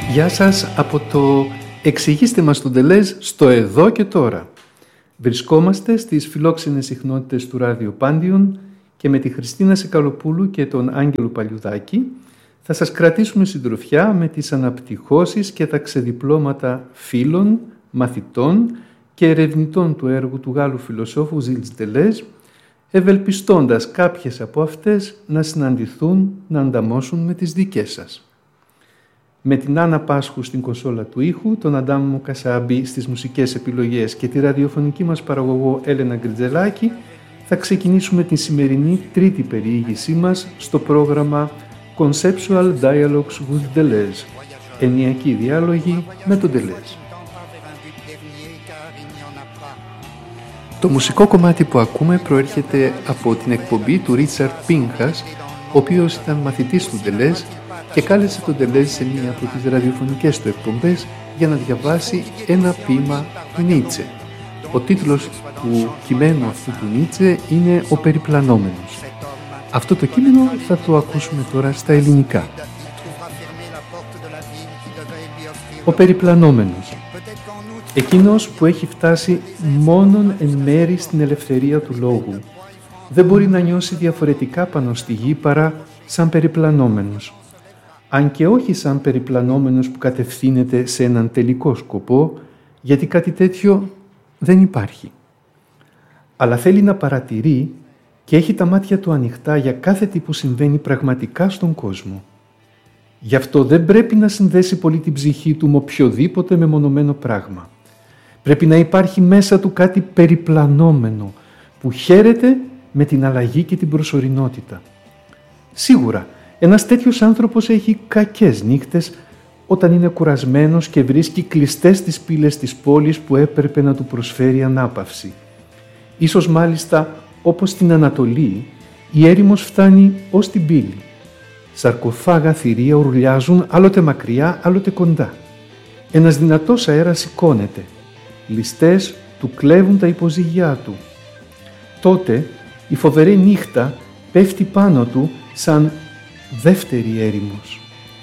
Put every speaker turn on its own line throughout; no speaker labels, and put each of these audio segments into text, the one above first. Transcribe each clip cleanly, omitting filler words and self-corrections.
Γεια σας από το «Εξηγήστε μας τον Τελέζ» στο εδώ και τώρα. Βρισκόμαστε στις φιλόξενες συχνότητες του Ράδιο Πάντιον και με τη Χριστίνα Σεκαλοπούλου και τον Άγγελο Παλιουδάκη θα σας κρατήσουμε συντροφιά με τις αναπτυχώσεις και τα ξεδιπλώματα φίλων, μαθητών και ερευνητών του έργου του Γάλλου φιλοσόφου Ζιλς Τελέζ, ευελπιστώντας κάποιες από αυτές να συναντηθούν, να ανταμώσουν με τις δικές σας. Με την Άννα Πάσχου στην κονσόλα του ήχου, τον Αντάμ Κασάμπη στις μουσικές επιλογές και τη ραδιοφωνική μας παραγωγό Έλενα Γκριτζελάκη, θα ξεκινήσουμε την σημερινή τρίτη περιήγησή μας στο πρόγραμμα Conceptual Dialogues with Deleuze, ενιακοί διάλογοι με τον Deleuze. Το μουσικό κομμάτι που ακούμε προέρχεται από την εκπομπή του Ρίτσαρντ Πίνχας, ο οποίος ήταν μαθητής του Deleuze και κάλεσε τον Deleuze σε μία από τις ραδιοφωνικές του εκπομπές για να διαβάσει ένα ποίημα του Νίτσε. Ο τίτλος του κειμένου αυτού του Νίτσε είναι «Ο Περιπλανόμενος». Αυτό το κείμενο θα το ακούσουμε τώρα στα ελληνικά. Ο Περιπλανόμενος. Εκείνος που έχει φτάσει μόνον εν μέρη στην ελευθερία του λόγου, δεν μπορεί να νιώσει διαφορετικά πάνω στη γη παρά σαν περιπλανόμενος. Αν και όχι σαν περιπλανόμενος που κατευθύνεται σε έναν τελικό σκοπό, γιατί κάτι τέτοιο δεν υπάρχει. Αλλά θέλει να παρατηρεί και έχει τα μάτια του ανοιχτά για κάθε τι που συμβαίνει πραγματικά στον κόσμο. Γι' αυτό δεν πρέπει να συνδέσει πολύ την ψυχή του με οποιοδήποτε μεμονωμένο πράγμα. Πρέπει να υπάρχει μέσα του κάτι περιπλανόμενο που χαίρεται με την αλλαγή και την προσωρινότητα. Σίγουρα, ένας τέτοιος άνθρωπος έχει κακές νύχτες όταν είναι κουρασμένος και βρίσκει κλειστές τις πύλες της πόλης που έπρεπε να του προσφέρει ανάπαυση. Ίσως μάλιστα όπως στην Ανατολή, η έρημος φτάνει ως την πύλη. Σαρκοφάγα θηρία ουρλιάζουν άλλοτε μακριά, άλλοτε κοντά. Ένας δυνατός αέρας σηκώνεται. Ληστές του κλέβουν τα υποζύγιά του. Τότε η φοβερή νύχτα πέφτει πάνω του σαν δεύτερη έρημος.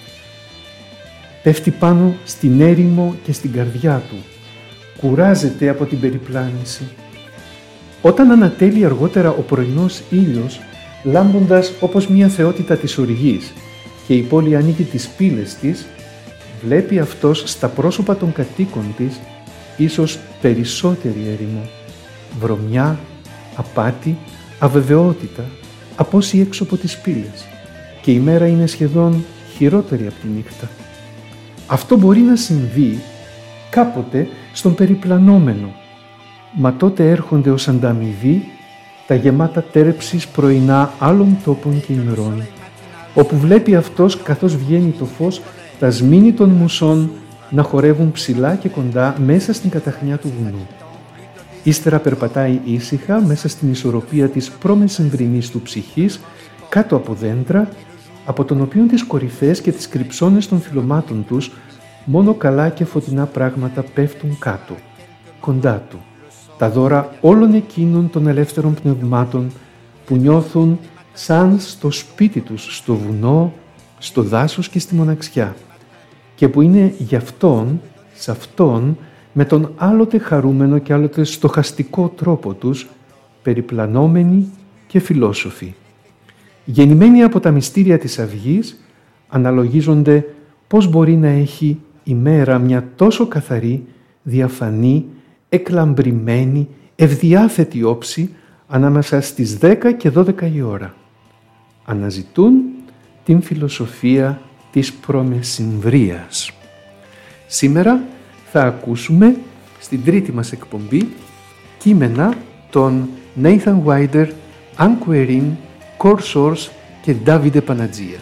Πέφτει πάνω στην έρημο και στην καρδιά του. Κουράζεται από την περιπλάνηση. Όταν ανατέλει αργότερα ο πρωινός ήλιος, λάμποντας όπως μια θεότητα της οργής και η πόλη ανοίγει τις πύλες της, βλέπει αυτός στα πρόσωπα των κατοίκων της ίσως περισσότερη έρημο, βρωμιά, απάτη, αβεβαιότητα από όσοι έξω από τις πύλες και η μέρα είναι σχεδόν χειρότερη από τη νύχτα. Αυτό μπορεί να συμβεί κάποτε στον περιπλανόμενο, μα τότε έρχονται ως ανταμοιβή τα γεμάτα τέρεψης πρωινά άλλων τόπων και ημερών, όπου βλέπει αυτός καθώς βγαίνει το φως τα σμήνη των μουσών να χορεύουν ψηλά και κοντά μέσα στην καταχνιά του βουνού. Ύστερα περπατάει ήσυχα μέσα στην ισορροπία της προμεσημβρινής του ψυχής κάτω από δέντρα, από των οποίων τις κορυφές και τις κρυψώνες των φυλλωμάτων τους μόνο καλά και φωτεινά πράγματα πέφτουν κάτω, κοντά του. Τα δώρα όλων εκείνων των ελεύθερων πνευμάτων που νιώθουν σαν στο σπίτι τους, στο βουνό, στο δάσος και στη μοναξιά και που είναι γι' αυτόν, σε αυτόν, με τον άλλοτε χαρούμενο και άλλοτε στοχαστικό τρόπο τους, περιπλανόμενοι και φιλόσοφοι. Γεννημένοι από τα μυστήρια της αυγής, αναλογίζονται πώς μπορεί να έχει η μέρα μια τόσο καθαρή, διαφανή, εκλαμπρημένη, ευδιάθετη όψη ανάμεσα στις 10 και 12 η ώρα. Αναζητούν την φιλοσοφία της προμεσημβρίας. Σήμερα θα ακούσουμε στην τρίτη μας εκπομπή κείμενα των Nathan Wider, Ann Querin, Cor Source και Davide Panaggia.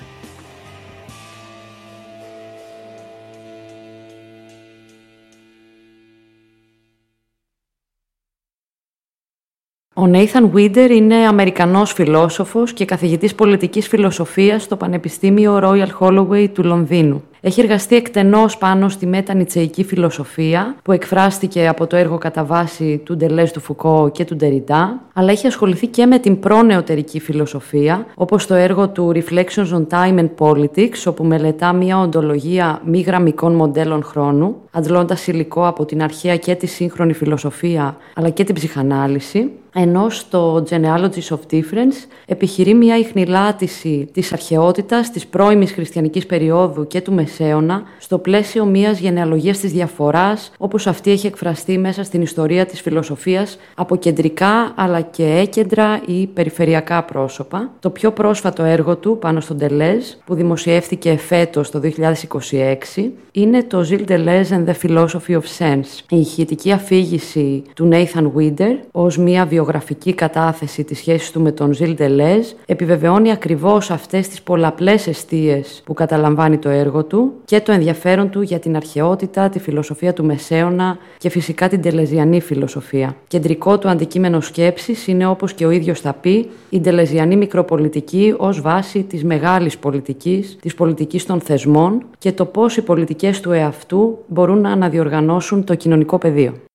Ο Nathan Wider είναι Αμερικανός φιλόσοφος και καθηγητής πολιτικής φιλοσοφίας στο Πανεπιστήμιο Royal Holloway του Λονδίνου. Έχει εργαστεί εκτενώς πάνω στη μετανιτσεϊκή φιλοσοφία, που εκφράστηκε από το έργο κατά βάση του Ντελέζ, του Φουκώ και του Ντεριντά, αλλά έχει ασχοληθεί και με την προνεωτερική φιλοσοφία, όπως το έργο του Reflections on Time and Politics, όπου μελετά μια οντολογία μη γραμμικών μοντέλων χρόνου, αντλώντας υλικό από την αρχαία και τη σύγχρονη φιλοσοφία, αλλά και την ψυχανάλυση, ενώ στο Genealogies of Difference επιχειρεί μια ιχνηλάτηση της αρχαιότητας, της πρώιμης χριστιανικής περίοδου και του Μεσαίωνα στο πλαίσιο μιας γενεαλογίας της διαφοράς, όπως αυτή έχει εκφραστεί μέσα στην ιστορία της φιλοσοφίας από κεντρικά αλλά και έκεντρα ή περιφερειακά πρόσωπα. Το πιο πρόσφατο έργο του πάνω στον Ντελέζ, που δημοσιεύτηκε φέτος το 2026, είναι το Gilles Deleuze and the Philosophy of Sense, η ηχητική αφήγηση του Nathan Wider ως μια βιογραφική κατάθεση της σχέσης του με τον Gilles Deleuze, επιβεβαιώνει ακριβώς αυτές τις πολλαπλές εστίες που καταλαμβάνει το έργο του και το ενδιαφέρον του για την αρχαιότητα, τη φιλοσοφία του Μεσαίωνα και φυσικά την τελεζιανή φιλοσοφία. Κεντρικό του αντικείμενο σκέψης είναι, όπως και ο ίδιος θα πει, η τελεζιανή μικροπολιτική ως βάση της μεγάλης πολιτικής, της πολιτικής των θεσμών και το πώς οι πολιτικές του εαυτού μπορούν να αναδιοργανώσουν το κοινωνικό πεδίο.